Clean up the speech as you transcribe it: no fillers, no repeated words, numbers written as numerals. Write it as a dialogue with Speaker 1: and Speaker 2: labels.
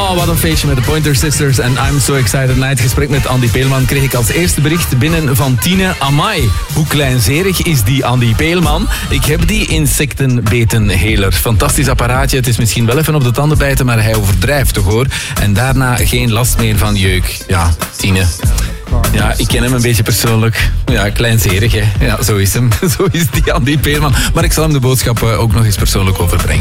Speaker 1: Oh, wat een feestje met de Pointer Sisters en I'm So Excited. Na het gesprek met Andy Peelman kreeg ik als eerste bericht binnen van Tine. Amai, hoe kleinzerig is die Andy Peelman? Ik heb die insectenbetenheler. Fantastisch apparaatje. Het is misschien wel even op de tanden bijten, maar hij overdrijft toch hoor. En daarna geen last meer van jeuk. Ja, Tine. Ja, ik ken hem een beetje persoonlijk. Ja, kleinzerig hè. Ja, zo is hem. Zo is die Andy Peelman. Maar ik zal hem de boodschap ook nog eens persoonlijk overbrengen.